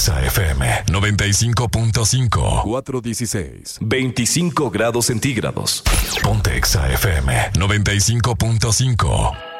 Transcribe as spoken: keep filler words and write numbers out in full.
Exa F M noventa y cinco punto cinco. cuatro dieciséis. veinticinco grados centígrados. Ponte Exa F M noventa y cinco punto cinco.